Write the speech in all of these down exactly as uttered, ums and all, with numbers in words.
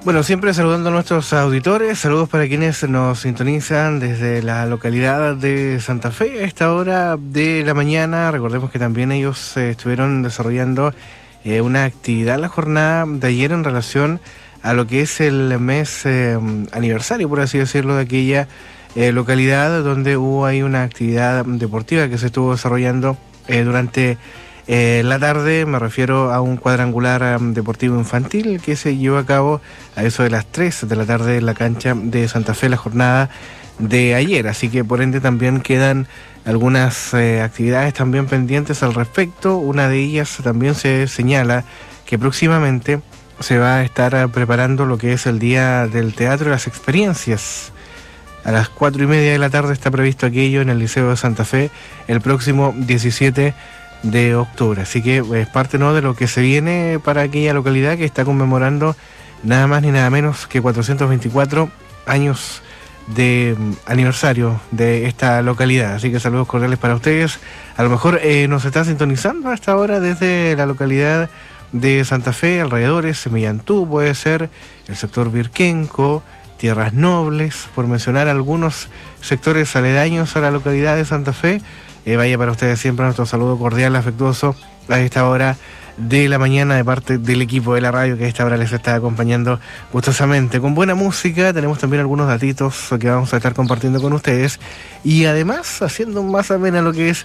Bueno, siempre saludando a nuestros auditores, saludos para quienes nos sintonizan desde la localidad de Santa Fe a esta hora de la mañana. Recordemos que también ellos eh, estuvieron desarrollando eh, una actividad la jornada de ayer en relación a lo que es el mes eh, aniversario, por así decirlo, de aquella eh, localidad donde hubo ahí una actividad deportiva que se estuvo desarrollando eh, durante Eh, la tarde. Me refiero a un cuadrangular um, deportivo infantil que se llevó a cabo a eso de las tres de la tarde en la cancha de Santa Fe, la jornada de ayer, así que por ende también quedan algunas eh, actividades también pendientes al respecto. Una de ellas también se señala que próximamente se va a estar uh, preparando lo que es el Día del Teatro y las Experiencias. A las cuatro y media de la tarde está previsto aquello en el Liceo de Santa Fe el próximo diecisiete de octubre, así que es parte, ¿no?, de lo que se viene para aquella localidad que está conmemorando nada más ni nada menos que cuatrocientos veinticuatro años de aniversario de esta localidad. Así que saludos cordiales para ustedes. A lo mejor eh, nos está sintonizando hasta ahora desde la localidad de Santa Fe, alrededores, Millantú, puede ser el sector Virquenco, Tierras Nobles, por mencionar algunos sectores aledaños a la localidad de Santa Fe. Eh, vaya para ustedes siempre nuestro saludo cordial, afectuoso a esta hora de la mañana de parte del equipo de la radio que a esta hora les está acompañando gustosamente con buena música. Tenemos también algunos datitos que vamos a estar compartiendo con ustedes y además haciendo más amena lo que es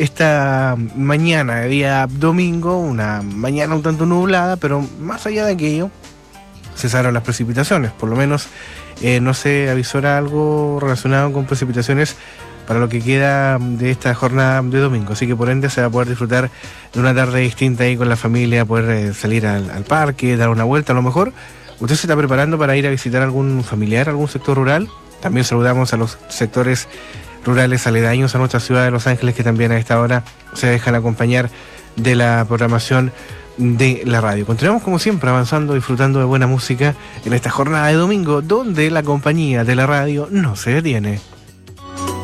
esta mañana de día domingo, una mañana un tanto nublada, pero más allá de aquello cesaron las precipitaciones, por lo menos eh, no se avisora algo relacionado con precipitaciones para lo que queda de esta jornada de domingo, así que por ende se va a poder disfrutar de una tarde distinta ahí con la familia, poder eh, salir al, al parque, dar una vuelta. A lo mejor usted se está preparando para ir a visitar algún familiar, algún sector rural. También saludamos a los sectores rurales aledaños a nuestra ciudad de Los Ángeles, que también a esta hora se dejan acompañar de la programación de la radio. Continuamos como siempre avanzando, disfrutando de buena música en esta jornada de domingo, donde la compañía de la radio no se detiene.